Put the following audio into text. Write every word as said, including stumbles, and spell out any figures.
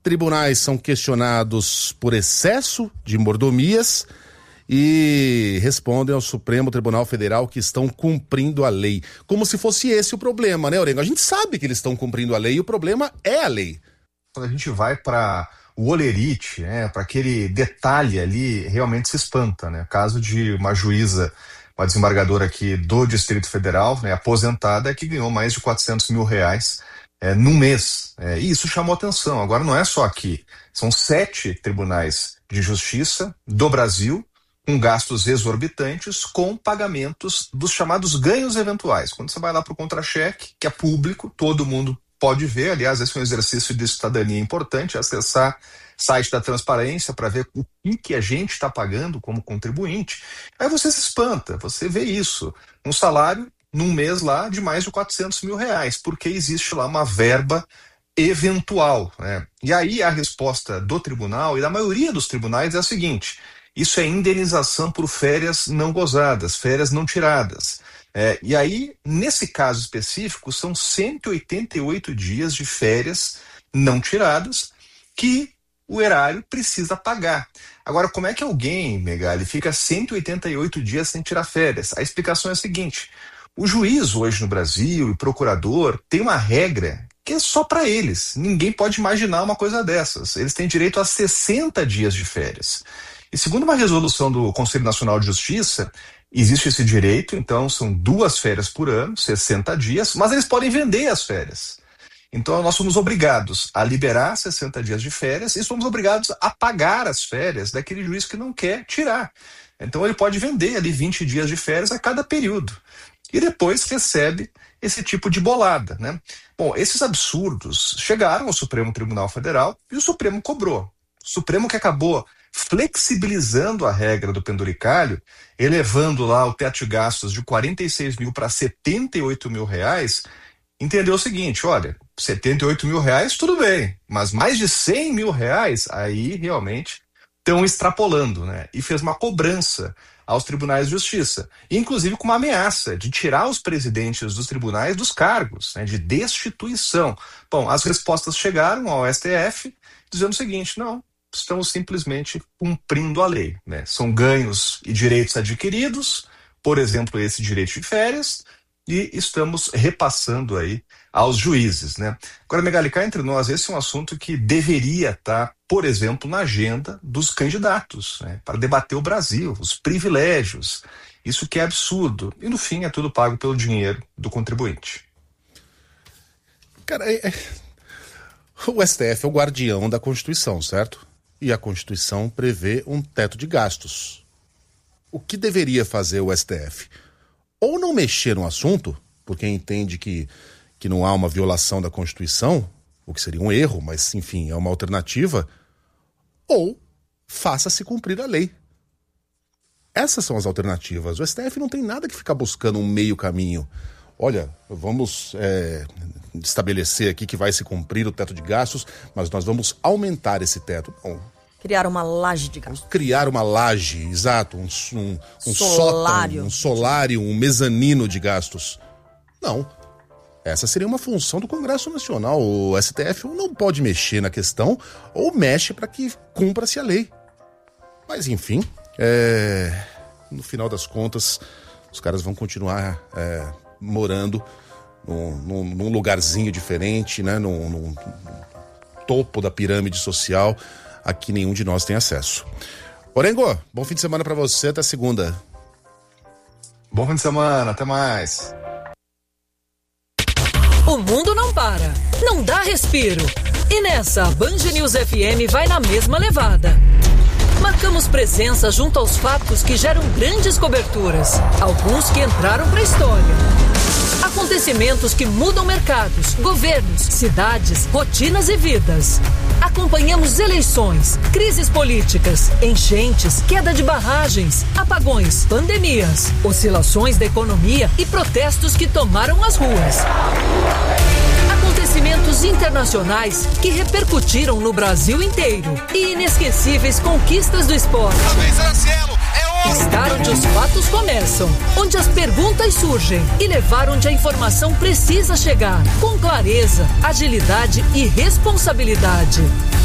tribunais são questionados por excesso de mordomias e respondem ao Supremo Tribunal Federal que estão cumprindo a lei. Como se fosse esse o problema, né, Orengo? A gente sabe que eles estão cumprindo a lei e o problema é a lei. Quando a gente vai para o olerite, né, para aquele detalhe ali, realmente se espanta, né? Caso de uma juíza, uma desembargadora aqui do Distrito Federal, né, aposentada, que ganhou mais de quatrocentos mil reais é, num mês. É, e isso chamou atenção. Agora não é só aqui, são sete tribunais de justiça do Brasil com gastos exorbitantes, com pagamentos dos chamados ganhos eventuais. Quando você vai lá para o contra-cheque, que é público, todo mundo pode ver. Aliás, esse é um exercício de cidadania importante, acessar site da transparência para ver o que, que a gente está pagando como contribuinte. Aí você se espanta, você vê isso. Um salário num mês lá de mais de quatrocentos mil reais, porque existe lá uma verba eventual, né? E aí a resposta do tribunal e da maioria dos tribunais é a seguinte: isso é indenização por férias não gozadas, férias não tiradas. É, e aí, nesse caso específico, são cento e oitenta e oito dias de férias não tiradas que o erário precisa pagar. Agora, como é que alguém, Megali, fica cento e oitenta e oito dias sem tirar férias? A explicação é a seguinte: o juiz hoje no Brasil e o procurador tem uma regra que é só para eles. Ninguém pode imaginar uma coisa dessas. Eles têm direito a sessenta dias de férias. E segundo uma resolução do Conselho Nacional de Justiça, existe esse direito, então são duas férias por ano, sessenta dias, mas eles podem vender as férias. Então nós somos obrigados a liberar sessenta dias de férias e somos obrigados a pagar as férias daquele juiz que não quer tirar. Então ele pode vender ali vinte dias de férias a cada período. E depois recebe esse tipo de bolada, né? Bom, esses absurdos chegaram ao Supremo Tribunal Federal e o Supremo cobrou. O Supremo que acabou flexibilizando a regra do penduricalho, elevando lá o teto de gastos de quarenta e seis mil para setenta e oito mil reais, entendeu o seguinte: olha, setenta e oito mil reais tudo bem, mas mais de cem mil reais, aí realmente estão extrapolando, né? E fez uma cobrança aos tribunais de justiça, inclusive com uma ameaça de tirar os presidentes dos tribunais dos cargos, né, de destituição. Bom, as respostas chegaram ao S T F dizendo o seguinte: não, estamos simplesmente cumprindo a lei, né? São ganhos e direitos adquiridos, por exemplo, esse direito de férias, e estamos repassando aí aos juízes, né? Agora, Megali, cá entre nós, esse é um assunto que deveria estar, por exemplo, na agenda dos candidatos, né, para debater o Brasil, os privilégios. Isso que é absurdo. E no fim é tudo pago pelo dinheiro do contribuinte. Cara, é... o S T F é o guardião da Constituição, certo? E a Constituição prevê um teto de gastos. O que deveria fazer o S T F? Ou não mexer no assunto, porque entende que, que não há uma violação da Constituição, o que seria um erro, mas enfim, é uma alternativa, ou faça-se cumprir a lei. Essas são as alternativas. O S T F não tem nada que ficar buscando um meio caminho. Olha, vamos é, estabelecer aqui que vai se cumprir o teto de gastos, mas nós vamos aumentar esse teto. Não. Criar uma laje de gastos. Criar uma laje, exato, um, um, um solário. sótão, um solário, um mezanino de gastos. Não. Essa seria uma função do Congresso Nacional. O S T F não pode mexer na questão, ou mexe para que cumpra-se a lei. Mas, enfim, é... no final das contas, os caras vão continuar é, morando num, num, num lugarzinho diferente, né? Num, num topo da pirâmide social, a que nenhum de nós tem acesso. Orengo, bom fim de semana para você, até segunda. Bom fim de semana, até mais. O mundo não para, não dá respiro. E nessa, a Band News F M vai na mesma levada. Marcamos presença junto aos fatos que geram grandes coberturas, alguns que entraram para a história. Acontecimentos que mudam mercados, governos, cidades, rotinas e vidas. Acompanhamos eleições, crises políticas, enchentes, queda de barragens, apagões, pandemias, oscilações da economia e protestos que tomaram as ruas. Acontecimentos internacionais que repercutiram no Brasil inteiro e inesquecíveis conquistas do esporte. Estar onde os fatos começam, onde as perguntas surgem e levar onde a informação precisa chegar, com clareza, agilidade e responsabilidade.